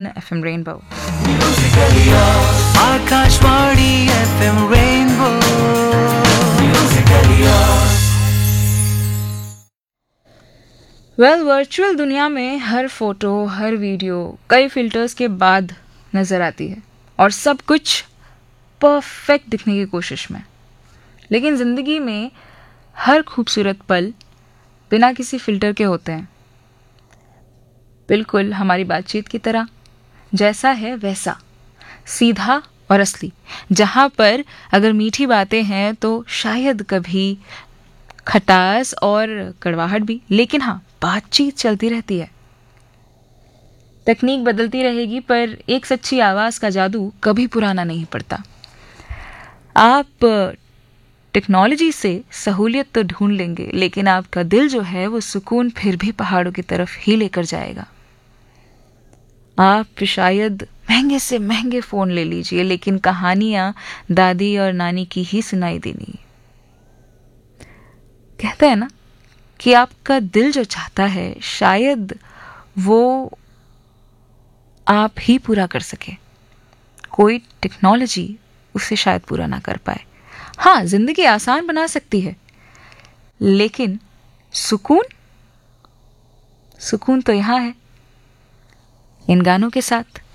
FM Rainbow. Akashvani FM Rainbow. Well, virtual दुनिया में हर photo, हर video कई फिल्टर्स के बाद नज़र आती है और सब कुछ परफेक्ट दिखने की कोशिश में। लेकिन ज़िंदगी में हर खूबसूरत पल बिना किसी फिल्टर के होते हैं, बिल्कुल हमारी बातचीत की तरह, जैसा है वैसा, सीधा और असली। जहाँ पर अगर मीठी बातें हैं तो शायद कभी खटास और कड़वाहट भी, लेकिन हाँ, बातचीत चलती रहती है। तकनीक बदलती रहेगी पर एक सच्ची आवाज़ का जादू कभी पुराना नहीं पड़ता। आप टेक्नोलॉजी से सहूलियत तो ढूंढ लेंगे, लेकिन आपका दिल जो है वो सुकून फिर भी पहाड़ों की तरफ ही लेकर जाएगा। आप शायद महंगे से महंगे फ़ोन ले लीजिए, लेकिन कहानियाँ दादी और नानी की ही सुनाई देनी। कहते हैं ना कि आपका दिल जो चाहता है शायद वो आप ही पूरा कर सके, कोई टेक्नोलॉजी उसे शायद पूरा ना कर पाए। हाँ, जिंदगी आसान बना सकती है, लेकिन सुकून तो यहाँ है, इन गानों के साथ।